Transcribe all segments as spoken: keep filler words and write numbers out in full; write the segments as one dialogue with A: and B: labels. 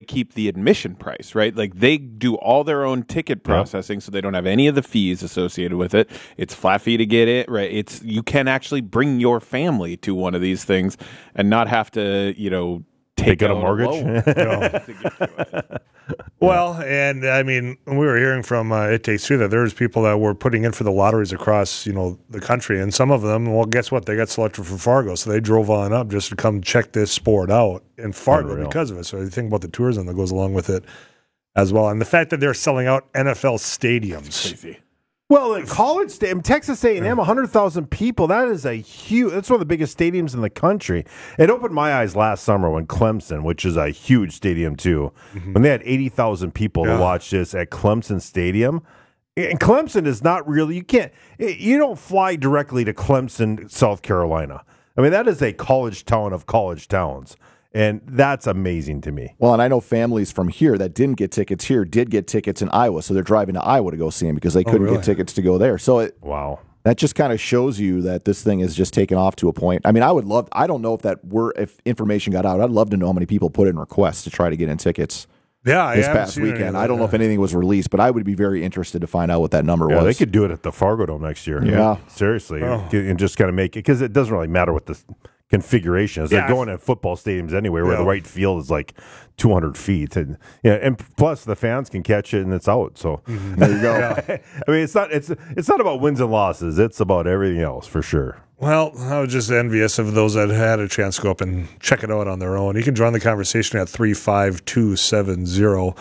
A: keep the admission price, right? Like they do all their own ticket processing, yeah. so they don't have any of the fees associated with it. It's flat fee to get it, right? It's you can actually bring your family to one of these things and not have to, you know, take, take out a mortgage. A
B: Well, and I mean, we were hearing from uh, It Takes Two that there's people that were putting in for the lotteries across, you know, the country, and some of them, well, guess what? They got selected for Fargo, so they drove on up just to come check this sport out in Fargo Unreal. Because of it. So you think about the tourism that goes along with it as well, and the fact that they're selling out N F L stadiums.
A: That's crazy.
C: Well, in college stadium, Texas A and M, one hundred thousand people, that is a huge, that's one of the biggest stadiums in the country. It opened my eyes last summer when Clemson, which is a huge stadium too, mm-hmm. when they had eighty thousand people yeah. to watch this at Clemson Stadium. And Clemson is not really, you can't, you don't fly directly to Clemson, South Carolina. I mean, that is a college town of college towns. And that's amazing to me.
D: Well, and I know families from here that didn't get tickets here did get tickets in Iowa, so they're driving to Iowa to go see him because they couldn't oh, really? get tickets to go there. So it,
C: wow,
D: that just kind of shows you that this thing is just taken off to a point. I mean, I would love. I don't know if that were if information got out. I'd love to know how many people put in requests to try to get in tickets.
B: Yeah,
D: this
B: I
D: past weekend. I don't know if anything was released, but I would be very interested to find out what that number
C: yeah,
D: was.
C: They could do it at the Fargo Dome next year.
D: Yeah,
C: seriously,
B: oh.
C: and just kind of make it because it doesn't really matter what the configuration is.
B: Yeah.
C: They're going at football stadiums anyway, where
B: yeah.
C: the right field is like two hundred feet, and yeah, and plus the fans can catch it and it's out. So
D: mm-hmm. there you go.
C: yeah. I mean, it's not it's it's not about wins and losses. It's about everything else for sure.
B: Well, I was just envious of those that had a chance to go up and check it out on their own. You can join the conversation at three five two seven zero.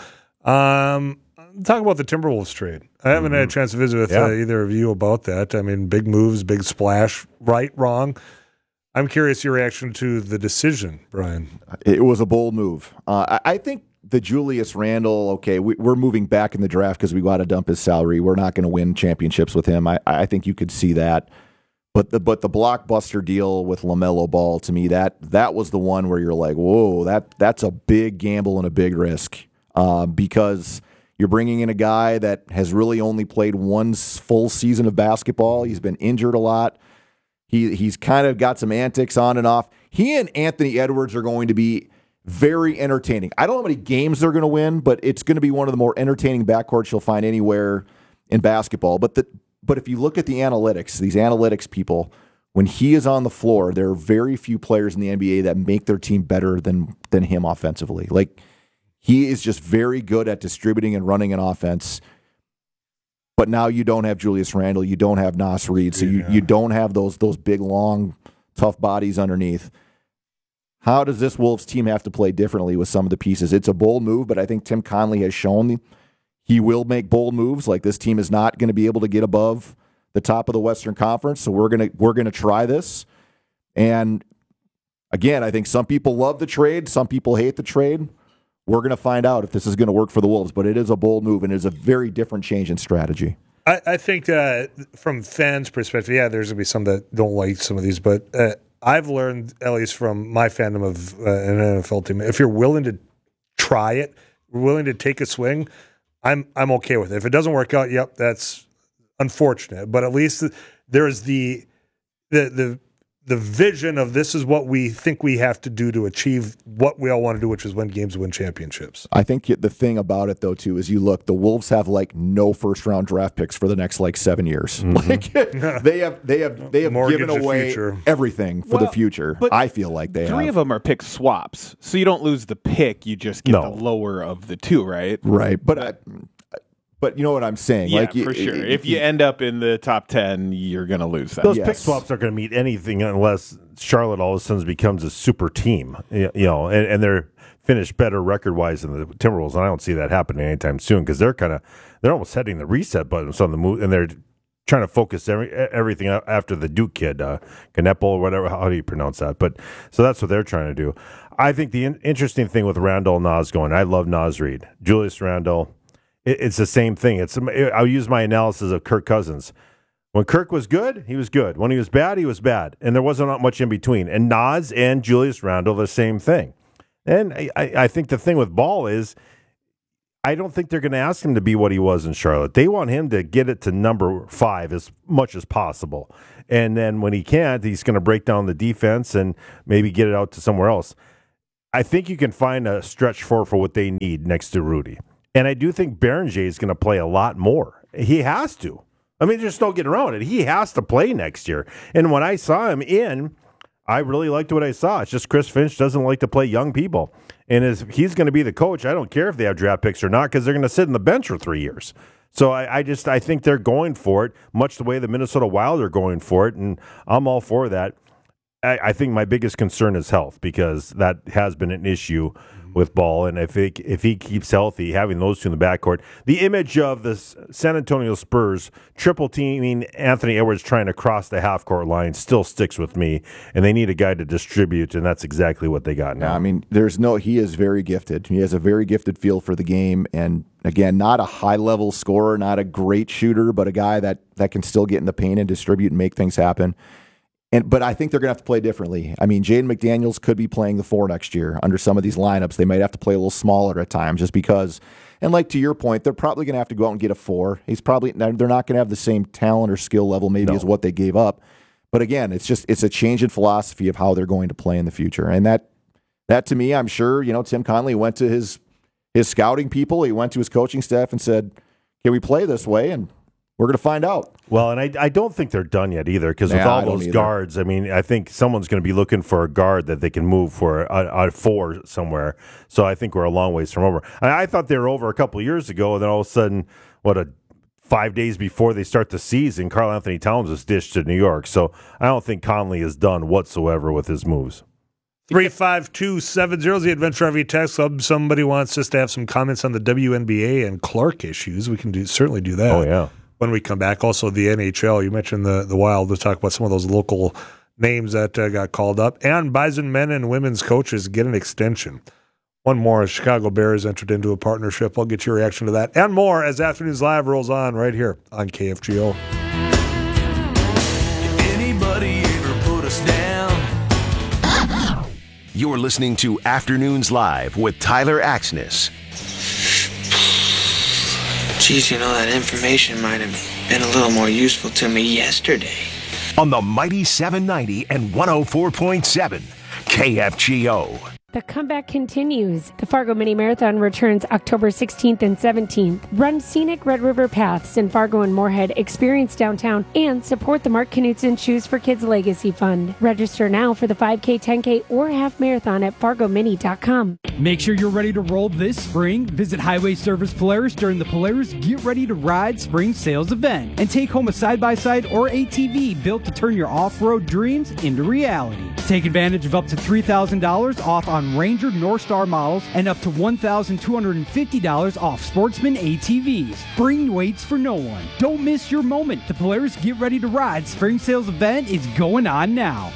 B: Um, talk about the Timberwolves trade. I haven't mm-hmm. had a chance to visit with yeah. uh, either of you about that. I mean, big moves, big splash, right, wrong. I'm curious your reaction to the decision, Brian.
D: It was a bold move. Uh, I, I think the Julius Randle, okay, we, we're moving back in the draft because we got to dump his salary. We're not going to win championships with him. I, I think you could see that. But the but the blockbuster deal with LaMelo Ball, to me, that that was the one where you're like, whoa, that that's a big gamble and a big risk uh, because you're bringing in a guy that has really only played one full season of basketball. He's been injured a lot. He he's kind of got some antics on and off. He and Anthony Edwards are going to be very entertaining. I don't know how many games they're going to win, but it's going to be one of the more entertaining backcourts you'll find anywhere in basketball. But the but if you look at the analytics, these analytics people, when he is on the floor, there are very few players in the N B A that make their team better than than him offensively. Like he is just very good at distributing and running an offense. But now you don't have Julius Randle, you don't have Nas Reed, so you, yeah. you don't have those those big, long, tough bodies underneath. How does this Wolves team have to play differently with some of the pieces? It's a bold move, but I think Tim Conley has shown he will make bold moves. Like this team is not going to be able to get above the top of the Western Conference, so we're gonna we're gonna try this. And again, I think some people love the trade, some people hate the trade. We're going to find out if this is going to work for the Wolves, but it is a bold move and it is a very different change in strategy.
B: I, I think uh, from fans' perspective, yeah, there's going to be some that don't like some of these, but uh, I've learned, at least from my fandom of uh, an N F L team, if you're willing to try it, willing to take a swing, I'm I'm okay with it. If it doesn't work out, yep, that's unfortunate, but at least there's the the the the vision of this is what we think we have to do to achieve what we all want to do, which is win games, win championships.
D: I think the thing about it, though, too, is you look, the Wolves have like no first-round draft picks for the next like seven years. Mm-hmm. Like they have, they have, they have
B: Mortgage
D: given away everything for
A: well,
D: the future. I feel like they
A: three
D: have.
A: of them are pick swaps, so you don't lose the pick; you just get
C: no.
A: the lower of the two, right?
D: Right, but. I, But you know what I'm saying?
A: Yeah,
D: like,
A: for
D: you,
A: sure.
D: If,
A: if you, you end up in the top ten, you're going to lose that.
C: Those
D: yes.
C: pick swaps aren't going to mean anything unless Charlotte all of a sudden becomes a super team, you know, and, and they're finished better record-wise than the Timberwolves, and I don't see that happening anytime soon because they're kind of they're almost hitting the reset buttons on the move, and they're trying to focus every, everything after the Duke kid, uh, Canepo or whatever. How do you pronounce that? But so that's what they're trying to do. I think the in- interesting thing with Randle and Nas going, I love Nas Reed, Julius Randle. It's the same thing. It's I'll use my analysis of Kirk Cousins. When Kirk was good, he was good. When he was bad, he was bad. And there wasn't not much in between. And Nas and Julius Randle, the same thing. And I, I think the thing with Ball is I don't think they're going to ask him to be what he was in Charlotte. They want him to get it to number five as much as possible. And then when he can't, he's going to break down the defense and maybe get it out to somewhere else. I think you can find a stretch four for what they need next to Rudy. And I do think Berenger is going to play a lot more. He has to. I mean, just don't get around it. He has to play next year. And when I saw him in, I really liked what I saw. It's just Chris Finch doesn't like to play young people. And as he's going to be the coach, I don't care if they have draft picks or not, because they're going to sit in the bench for three years. So I, I just I think they're going for it, much the way the Minnesota Wild are going for it, and I'm all for that. I, I think my biggest concern is health, because that has been an issue with Ball, and if he, if he keeps healthy, having those two in the backcourt, the image of the San Antonio Spurs triple teaming Anthony Edwards trying to cross the half court line still sticks with me, and they need a guy to distribute, and that's exactly what they got now.
D: Yeah, I mean, there's no. He is very gifted. He has a very gifted feel for the game, and again, not a high level scorer, not a great shooter, but a guy that that can still get in the paint and distribute and make things happen. And but I think they're going to have to play differently. I mean, Jaden McDaniels could be playing the four next year under some of these lineups. They might have to play a little smaller at times just because, and like to your point, they're probably going to have to go out and get a four. He's probably they're not going to have the same talent or skill level maybe no. as what they gave up. But again, it's just it's a change in philosophy of how they're going to play in the future. And that that to me, I'm sure, you know, Tim Connelly went to his his scouting people, he went to his coaching staff and said, "Can we play this way?" And we're going to find out.
C: Well, and I, I don't think they're done yet either, because with
D: yeah,
C: all those guards, I mean, I think someone's going to be looking for a guard that they can move for a, a four somewhere. So I think we're a long ways from over. I, I thought they were over a couple of years ago, and then all of a sudden, what, a five days before they start the season, Karl Anthony Towns was dished to New York. So I don't think Conley is done whatsoever with his moves.
B: three five two seven zero is the Adventure R V text club. Somebody wants us to have some comments on the W N B A and Clark issues. We can do certainly do that.
C: Oh, yeah.
B: When we come back. Also, the N H L. You mentioned the, the Wild. We'll talk about some of those local names that uh, got called up. And Bison men and women's coaches get an extension. One more, Chicago Bears entered into a partnership. I'll get your reaction to that and more as Afternoons Live rolls on right here on K F G O.
E: If anybody ever put us down. You're listening to Afternoons Live with Tyler Axness.
F: Geez, you know, that information might have been a little more useful to me yesterday.
E: On the Mighty seven ninety and one oh four point seven K F G O.
G: The comeback continues. The Fargo Mini Marathon returns October sixteenth and seventeenth. Run scenic Red River paths in Fargo and Moorhead, experience downtown, and support the Mark Knutson Shoes for Kids Legacy Fund. Register now for the five K, ten K, or half marathon at fargo mini dot com.
H: Make sure you're ready to roll this spring. Visit Highway Service Polaris during the Polaris Get Ready to Ride Spring Sales Event and take home a side-by-side or A T V built to turn your off-road dreams into reality. Take advantage of up to three thousand dollars off on Ranger North Star models and up to one thousand two hundred fifty dollars off Sportsman A T Vs. Spring waits for no one. Don't miss your moment. The Polaris Get Ready to Ride Spring Sales Event is going on now.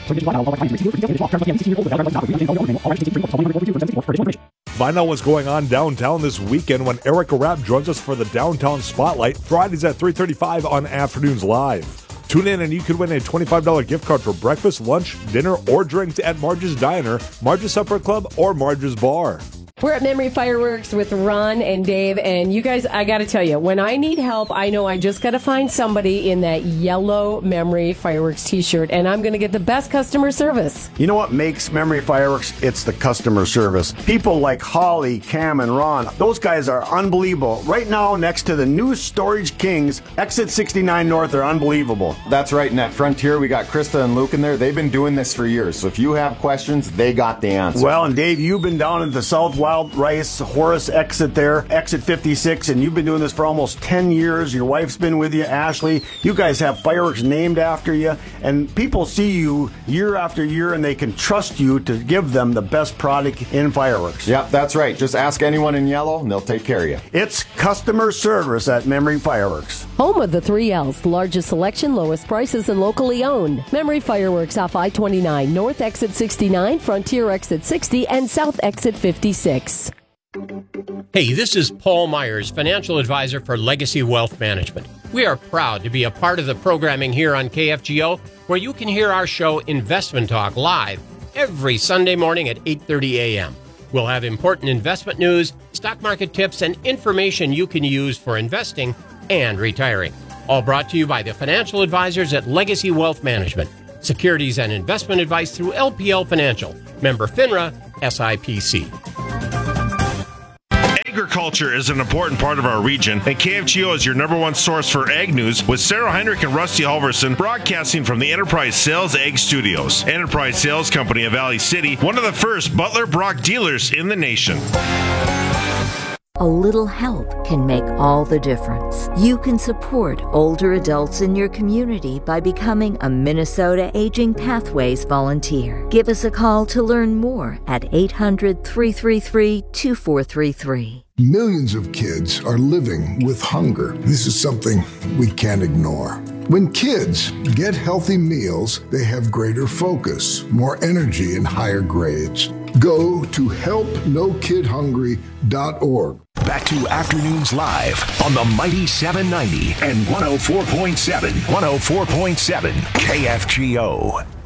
B: Find out what's going on downtown this weekend when Erica Rapp joins us for the Downtown Spotlight, Fridays at three thirty-five on Afternoons Live. Tune in and you could win a twenty-five dollars gift card for breakfast, lunch, dinner, or drinks at Marge's Diner, Marge's Supper Club, or Marge's Bar.
I: We're at Memory Fireworks with Ron and Dave, and you guys, I got to tell you, when I need help, I know I just got to find somebody in that yellow Memory Fireworks t-shirt, and I'm going to get the best customer service.
J: You know what makes Memory Fireworks? It's the customer service. People like Holly, Cam, and Ron, those guys are unbelievable. Right now, next to the new Storage Kings, Exit sixty-nine North are unbelievable.
K: That's right, in that Frontier, we got Krista and Luke in there. They've been doing this for years, so if you have questions, they got the answer.
J: Well, and Dave, you've been down at the South Wild Rice Horace exit there, exit fifty-six, and you've been doing this for almost ten years. Your wife's been with you, Ashley. You guys have fireworks named after you, and people see you year after year, and they can trust you to give them the best product in fireworks.
K: Yep, that's right. Just ask anyone in yellow, and they'll take care of you.
J: It's customer service at Memory Fireworks.
I: Home of the three L's, largest selection, lowest prices, and locally owned. Memory Fireworks off I twenty-nine, North Exit sixty-nine, Frontier Exit sixty, and South Exit fifty-six.
L: Hey, this is Paul Myers, financial advisor for Legacy Wealth Management. We are proud to be a part of the programming here on K F G O, where you can hear our show Investment Talk live every Sunday morning at eight thirty a.m. We'll have important investment news, stock market tips, and information you can use for investing and retiring. All brought to you by the financial advisors at Legacy Wealth Management. Securities and investment advice through L P L Financial. Member FINRA, S I P C.
M: Agriculture is an important part of our region, and K F G O is your number one source for ag news, with Sarah Heinrich and Rusty Halverson broadcasting from the Enterprise Sales Ag Studios. Enterprise Sales Company of Valley City, one of the first Butler Brock dealers in the nation.
N: A little help can make all the difference. You can support older adults in your community by becoming a Minnesota Aging Pathways volunteer. Give us a call to learn more at eight hundred, three three three, two four three three.
O: Millions of kids are living with hunger. This is something we can't ignore. When kids get healthy meals, they have greater focus, more energy, and higher grades. Go to help no kid hungry dot org.
E: Back to Afternoons Live on the Mighty seven ninety and one oh four point seven, one oh four point seven K F G O.